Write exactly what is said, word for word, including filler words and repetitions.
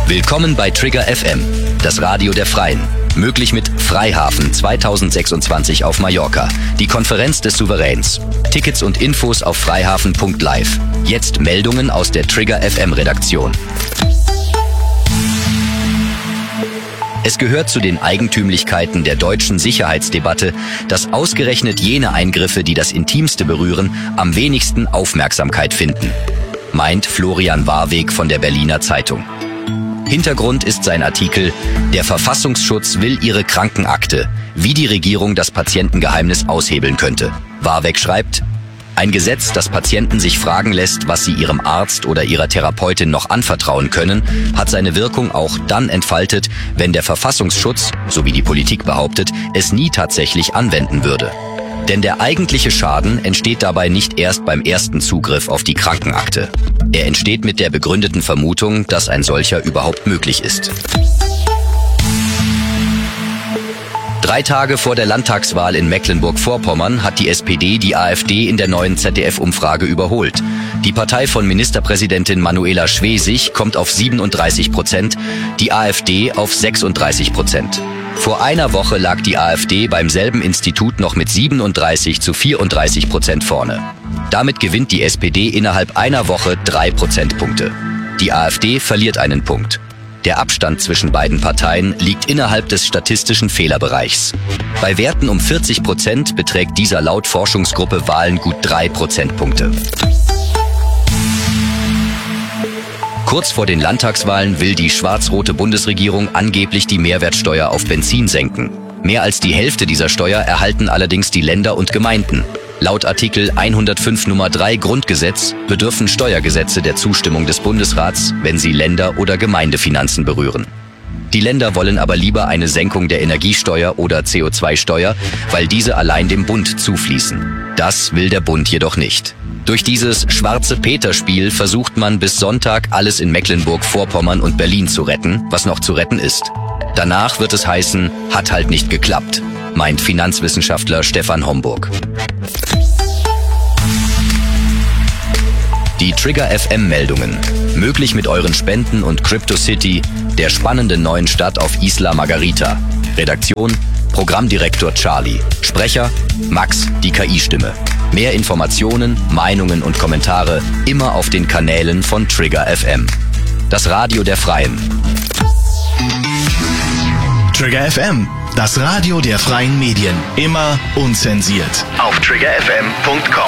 Willkommen bei Trigger F M, das Radio der Freien. Möglich mit Freihafen zweitausendsechsundzwanzig auf Mallorca, die Konferenz des Souveräns. Tickets und Infos auf freihafen punkt live. Jetzt Meldungen aus der Trigger F M Redaktion. Es gehört zu den Eigentümlichkeiten der deutschen Sicherheitsdebatte, dass ausgerechnet jene Eingriffe, die das Intimste berühren, am wenigsten Aufmerksamkeit finden, meint Florian Warweg von der Berliner Zeitung. Hintergrund ist sein Artikel "Der Verfassungsschutz will ihre Krankenakte, wie die Regierung das Patientengeheimnis aushebeln könnte". Warweg schreibt: Ein Gesetz, das Patienten sich fragen lässt, was sie ihrem Arzt oder ihrer Therapeutin noch anvertrauen können, hat seine Wirkung auch dann entfaltet, wenn der Verfassungsschutz, so wie die Politik behauptet, es nie tatsächlich anwenden würde. Denn der eigentliche Schaden entsteht dabei nicht erst beim ersten Zugriff auf die Krankenakte. Er entsteht mit der begründeten Vermutung, dass ein solcher überhaupt möglich ist. Drei Tage vor der Landtagswahl in Mecklenburg-Vorpommern hat die S P D die AfD in der neuen Z D F-Umfrage überholt. Die Partei von Ministerpräsidentin Manuela Schwesig kommt auf siebenunddreißig Prozent, die AfD auf sechsunddreißig Prozent. Vor einer Woche lag die AfD beim selben Institut noch mit siebenunddreißig zu vierunddreißig Prozent vorne. Damit gewinnt die S P D innerhalb einer Woche drei Prozentpunkte. Die AfD verliert einen Punkt. Der Abstand zwischen beiden Parteien liegt innerhalb des statistischen Fehlerbereichs. Bei Werten um vierzig Prozent beträgt dieser laut Forschungsgruppe Wahlen gut drei Prozentpunkte. Kurz vor den Landtagswahlen will die schwarz-rote Bundesregierung angeblich die Mehrwertsteuer auf Benzin senken. Mehr als die Hälfte dieser Steuer erhalten allerdings die Länder und Gemeinden. Laut Artikel hundertfünf Nummer drei Grundgesetz bedürfen Steuergesetze der Zustimmung des Bundesrats, wenn sie Länder- oder Gemeindefinanzen berühren. Die Länder wollen aber lieber eine Senkung der Energiesteuer oder C O zwei Steuer, weil diese allein dem Bund zufließen. Das will der Bund jedoch nicht. Durch dieses Schwarze-Peter-Spiel versucht man bis Sonntag alles in Mecklenburg-Vorpommern und Berlin zu retten, was noch zu retten ist. Danach wird es heißen, hat halt nicht geklappt, meint Finanzwissenschaftler Stefan Homburg. Die Trigger F M-Meldungen. Möglich mit euren Spenden und CryptoCity, der spannenden neuen Stadt auf Isla Margarita. Redaktion: Programmdirektor Charlie. Sprecher: Max, die K I-Stimme. Mehr Informationen, Meinungen und Kommentare immer auf den Kanälen von Trigger F M. Das Radio der Freien. Trigger F M, das Radio der freien Medien. Immer unzensiert. Auf trigger f m punkt com